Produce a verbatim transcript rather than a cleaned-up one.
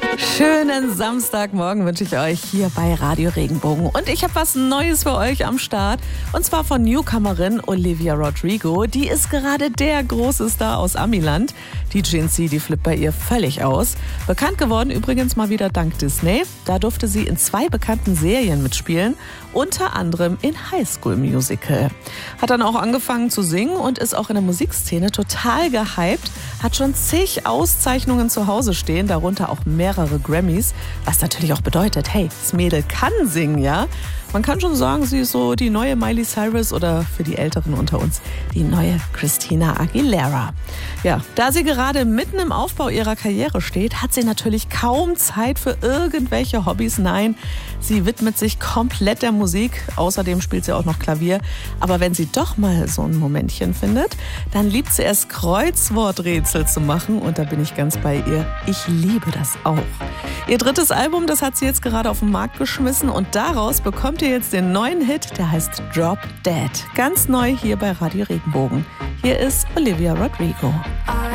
Schönen Samstagmorgen wünsche ich euch hier bei Radio Regenbogen. Und ich habe was Neues für euch am Start. Und zwar von Newcomerin Olivia Rodrigo. Die ist gerade der große Star aus Amiland. Die Gen Z, die flippt bei ihr völlig aus. Bekannt geworden übrigens mal wieder dank Disney. Da durfte sie in zwei bekannten Serien mitspielen. Unter anderem in High School Musical. Hat dann auch angefangen zu singen und ist auch in der Musikszene total gehypt. Hat schon zig Auszeichnungen zu Hause stehen, darunter auch mehrere Grammys. Was natürlich auch bedeutet, hey, das Mädel kann singen, ja? Man kann schon sagen, sie ist so die neue Miley Cyrus oder für die Älteren unter uns die neue Christina Aguilera. Ja, da sie gerade mitten im Aufbau ihrer Karriere steht, hat sie natürlich kaum Zeit für irgendwelche Hobbys. Nein, sie widmet sich komplett der Musik. Außerdem spielt sie auch noch Klavier. Aber wenn sie doch mal so ein Momentchen findet, dann liebt sie es, Kreuzworträtsel zu machen. Und da bin ich ganz bei ihr. Ich liebe das auch. Ihr drittes Album, das hat sie jetzt gerade auf den Markt geschmissen. Und daraus bekommt ihr jetzt den neuen Hit, der heißt Drop Dead. Ganz neu hier bei Radio Regenbogen. Hier ist Olivia Rodrigo.